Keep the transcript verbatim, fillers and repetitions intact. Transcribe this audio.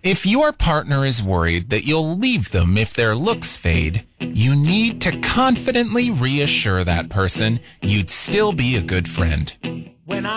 If your partner is worried that you'll leave them if their looks fade, you need to confidently reassure that person you'd still be a good friend.